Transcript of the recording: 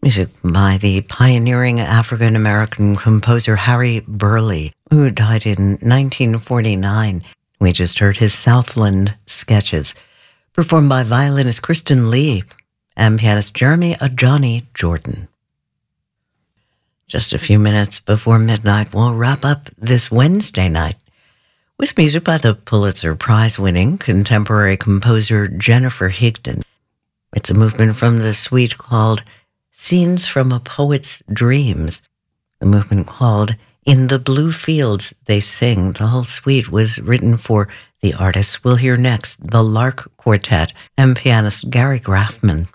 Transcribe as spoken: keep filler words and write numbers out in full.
Music by the pioneering African-American composer Harry Burleigh, who died in nineteen forty-nine. We just heard his Southland Sketches, performed by violinist Kristen Lee and pianist Jeremy Ajani Jordan. Just a few minutes before midnight, we'll wrap up this Wednesday night with music by the Pulitzer Prize-winning contemporary composer Jennifer Higdon. It's a movement from the suite called Scenes from a Poet's Dreams, the movement called In the Blue Fields They Sing. The whole suite was written for the artists we'll hear next, the Lark Quartet and pianist Gary Graffman.